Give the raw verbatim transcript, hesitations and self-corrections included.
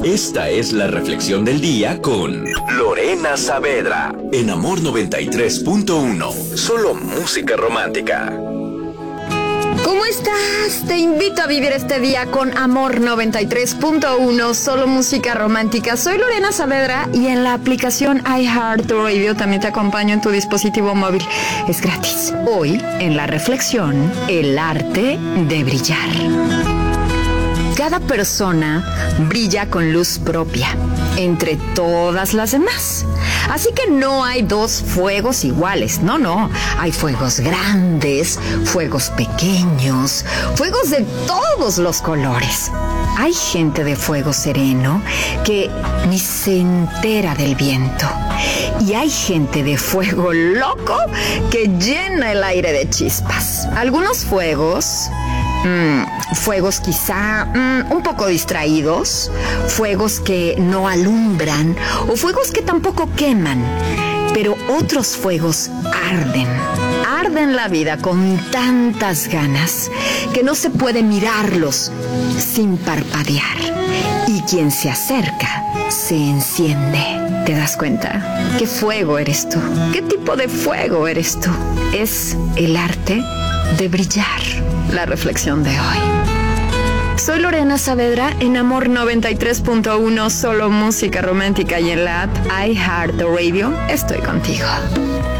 Esta es la reflexión del día con Lorena Saavedra en Amor noventa y tres punto uno. Solo música romántica. ¿Cómo estás? Te invito a vivir este día con Amor noventa y tres punto uno, solo música romántica. Soy Lorena Saavedra y en la aplicación iHeartRadio también te acompaño en tu dispositivo móvil. Es gratis. Hoy, en la reflexión, el arte de brillar. Cada persona brilla con luz propia entre todas las demás. Así que no hay dos fuegos iguales, no, no. Hay fuegos grandes, fuegos pequeños, fuegos de todos los colores. Hay gente de fuego sereno que ni se entera del viento. Y hay gente de fuego loco que llena el aire de chispas. Algunos fuegos... Mm, fuegos quizá mm, un poco distraídos, fuegos que no alumbran o fuegos que tampoco queman, pero otros fuegos arden, arden la vida con tantas ganas que no se puede mirarlos sin parpadear, y quien se acerca se enciende. ¿Te das cuenta? ¿Qué fuego eres tú? ¿Qué tipo de fuego eres tú? Es el arte de brillar. La reflexión de hoy. Soy Lorena Saavedra en Amor noventa y tres punto uno, solo música romántica, y en la app iHeartRadio estoy contigo.